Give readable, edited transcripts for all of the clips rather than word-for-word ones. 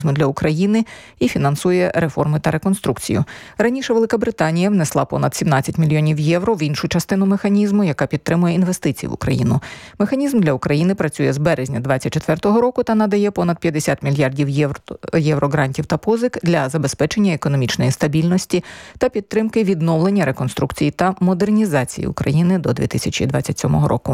для України і фінансує реформи та реконструкцію. Раніше Велика Британія внесла понад 17 мільйонів євро в іншу частину механізму, яка підтримує інвестиції в Україну. Механізм для України працює з березня 2024 року та надає понад 50 мільярдів євро грантів та позик для забезпечення економічної стабільності та підтримки відновлення, реконструкції та модернізації України до 2027 року.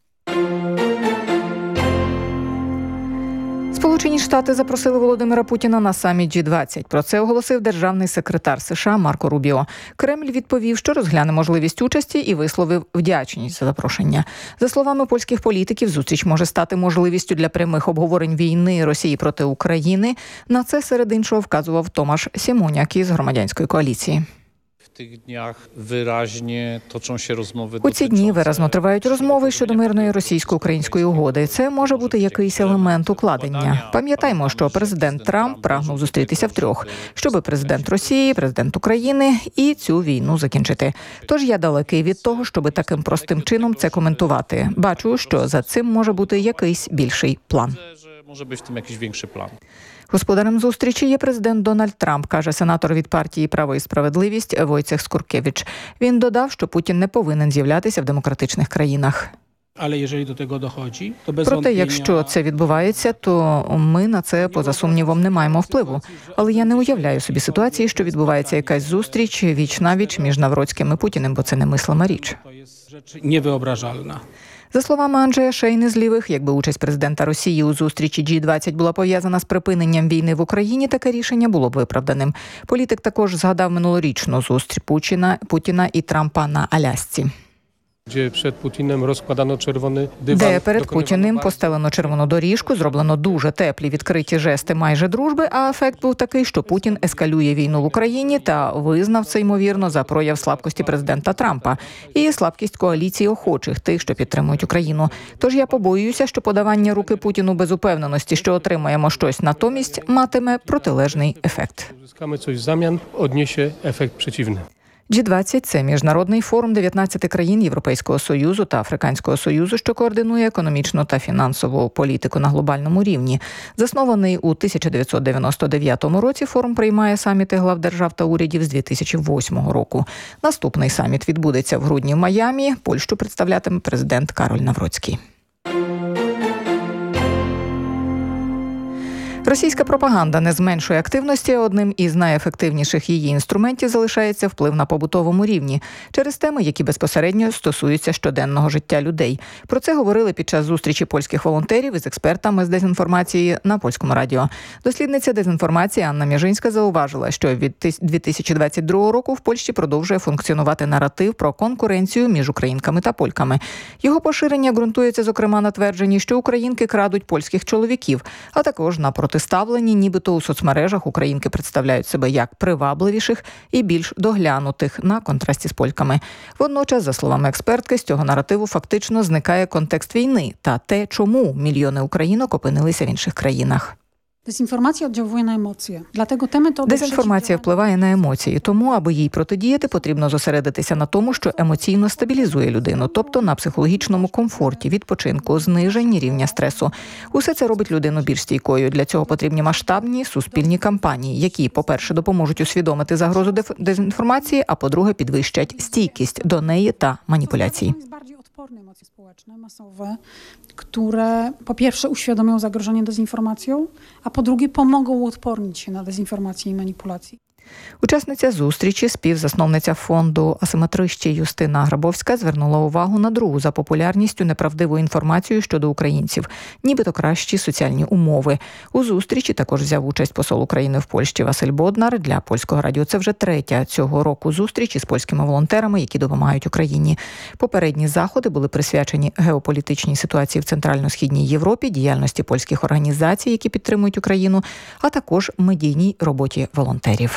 Сполучені Штати запросили Володимира Путіна на саміт G20. Про це оголосив державний секретар США Марко Рубіо. Кремль відповів, що розгляне можливість участі і висловив вдячність за запрошення. За словами польських політиків, зустріч може стати можливістю для прямих обговорень війни Росії проти України. На це, серед іншого, вказував Томаш Сімоняк із громадянської коаліції. У ці дні виразно тривають розмови щодо мирної російсько-української угоди. Це може бути якийсь елемент укладення. Пам'ятаємо, що президент Трамп прагнув зустрітися втрьох, щоби президент Росії, президент України і цю війну закінчити. Тож я далекий від того, щоби таким простим чином це коментувати. Бачу, що за цим може бути якийсь більший план. Господарем зустрічі є президент Дональд Трамп, каже сенатор від партії «Право і справедливість» Войцех Скуркевич. Він додав, що Путін не повинен з'являтися в демократичних країнах. Проте, якщо це відбувається, то ми на це, поза сумнівом, не маємо впливу. Але я не уявляю собі ситуації, що відбувається якась зустріч віч-навіч між Навроцьким і Путіним, бо це немислима річ. За словами Анджея Шейни з лівих, якби участь президента Росії у зустрічі G20 була пов'язана з припиненням війни в Україні, таке рішення було б виправданим. Політик також згадав минулорічну зустріч Путіна і Трампа на Алясці. Де перед Путіним постелено червону доріжку, зроблено дуже теплі відкриті жести майже дружби, а ефект був такий, що Путін ескалює війну в Україні та визнав це, ймовірно, за прояв слабкості президента Трампа і слабкість коаліції охочих, тих, що підтримують Україну. Тож я побоююся, що подавання руки Путіну без упевненості, що отримаємо щось натомість, матиме протилежний ефект. G20 – це міжнародний форум 19 країн Європейського Союзу та Африканського Союзу, що координує економічну та фінансову політику на глобальному рівні. Заснований у 1999 році, форум приймає саміти глав держав та урядів з 2008 року. Наступний саміт відбудеться в грудні в Майамі. Польщу представлятиме президент Кароль Навроцький. Російська пропаганда не зменшує активності, а одним із найефективніших її інструментів залишається вплив на побутовому рівні через теми, які безпосередньо стосуються щоденного життя людей. Про це говорили під час зустрічі польських волонтерів із експертами з дезінформації на польському радіо. Дослідниця дезінформації Анна Міжинська зауважила, що від 2022 року в Польщі продовжує функціонувати наратив про конкуренцію між українками та польками. Його поширення ґрунтується, зокрема, на твердженні, що українки крадуть польських чоловіків, а також на протиставленні, нібито у соцмережах українки представляють себе як привабливіших і більш доглянутих на контрасті з польками. Водночас, за словами експертки, з цього наративу фактично зникає контекст війни та те, чому мільйони українок опинилися в інших країнах. Дезінформація впливає на емоції, тому, аби їй протидіяти, потрібно зосередитися на тому, що емоційно стабілізує людину, тобто на психологічному комфорті, відпочинку, зниженні рівня стресу. Усе це робить людину більш стійкою. Для цього потрібні масштабні суспільні кампанії, які, по-перше, допоможуть усвідомити загрозу дезінформації, а по-друге, підвищать стійкість до неї та маніпуляцій. Emocje społeczne, masowe, które po pierwsze uświadomią zagrożenie dezinformacją, a po drugie pomogą uodpornić się na dezinformacje i manipulacje. Учасниця зустрічі, співзасновниця фонду «Асиметрищі» Юстина Грабовська звернула увагу на другу за популярністю неправдиву інформацію щодо українців, нібито кращі соціальні умови. У зустрічі також взяв участь посол України в Польщі Василь Боднар. Для Польського радіо це вже третя цього року зустріч із польськими волонтерами, які допомагають Україні. Попередні заходи були присвячені геополітичній ситуації в Центрально-Східній Європі, діяльності польських організацій, які підтримують Україну, а також медійній роботі волонтерів.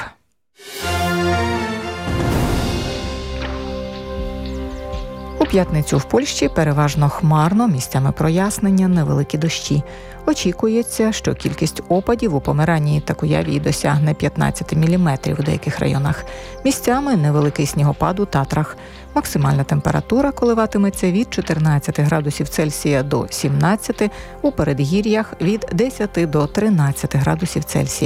п'ятницю в Польщі переважно хмарно, місцями прояснення, невеликі дощі. Очікується, що кількість опадів у Померанії та Куявії досягне 15 мм у деяких районах. Місцями невеликий снігопад у Татрах. Максимальна температура коливатиметься від 14 градусів Цельсія до 17, у передгір'ях від 10 до 13 градусів Цельсія.